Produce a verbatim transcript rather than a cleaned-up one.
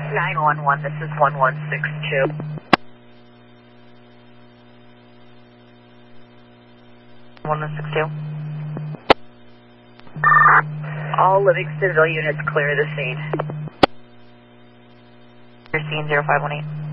nine one one, this is one one six two. one one six two. All living civil units clear the scene. Your scene zero five one eight.